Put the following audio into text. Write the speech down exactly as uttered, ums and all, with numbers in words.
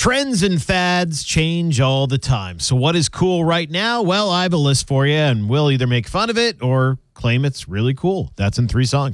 Trends and fads change all the time. So what is cool right now? Well, I have a list for you, and we'll either make fun of it or claim it's really cool. That's in three songs.